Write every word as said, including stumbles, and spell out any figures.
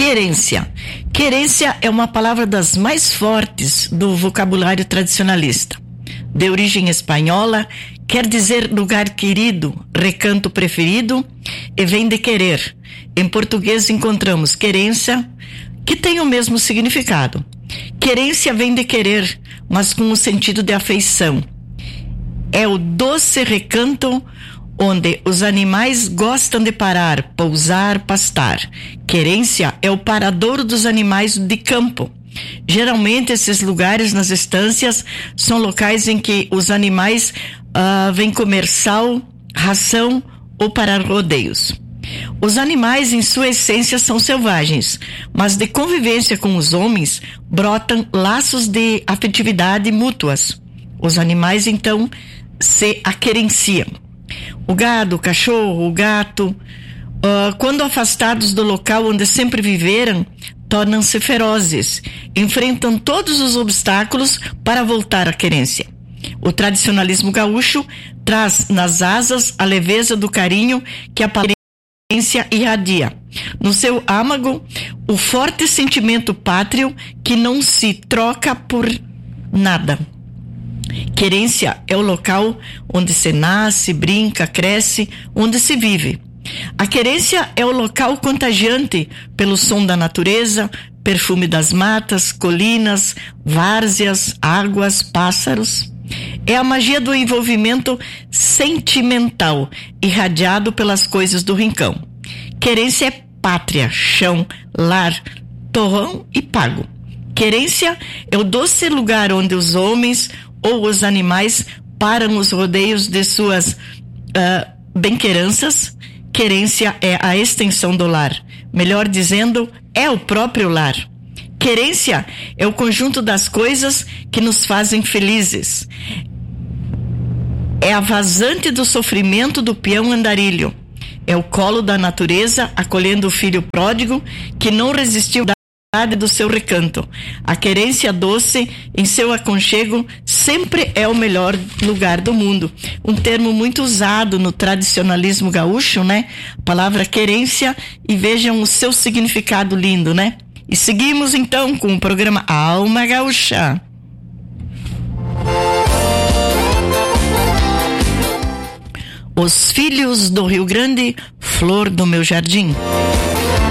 Querência. Querência é uma palavra das mais fortes do vocabulário tradicionalista. De origem espanhola, quer dizer lugar querido, recanto preferido, e vem de querer. Em português encontramos querência, que tem o mesmo significado. Querência vem de querer, mas com o sentido de afeição. É o doce recanto onde os animais gostam de parar, pousar, pastar. Querência é o paradouro dos animais de campo. Geralmente esses lugares nas estâncias são locais em que os animais uh, vêm comer sal, ração ou parar rodeios. Os animais em sua essência são selvagens, mas de convivência com os homens brotam laços de afetividade mútuas. Os animais então se aquerenciam. O gado, o cachorro, o gato, uh, quando afastados do local onde sempre viveram, tornam-se ferozes, enfrentam todos os obstáculos para voltar à querência. O tradicionalismo gaúcho traz nas asas a leveza do carinho que a querência irradia. No seu âmago, o forte sentimento pátrio que não se troca por nada. Querência é o local onde se nasce, brinca, cresce, onde se vive. A querência é o local contagiante pelo som da natureza, perfume das matas, colinas, várzeas, águas, pássaros. É a magia do envolvimento sentimental, irradiado pelas coisas do rincão. Querência é pátria, chão, lar, torrão e pago. Querência é o doce lugar onde os homens ou os animais param os rodeios de suas uh, benqueranças. Querência é a extensão do lar. Melhor dizendo, é o próprio lar. Querência é o conjunto das coisas que nos fazem felizes. É a vazante do sofrimento do peão andarilho. É o colo da natureza acolhendo o filho pródigo que não resistiu do seu recanto. A querência doce em seu aconchego sempre é o melhor lugar do mundo. Um termo muito usado no tradicionalismo gaúcho, né? A palavra querência, e vejam o seu significado lindo, né? E seguimos então com o programa Alma Gaúcha. Os filhos do Rio Grande, flor do meu jardim.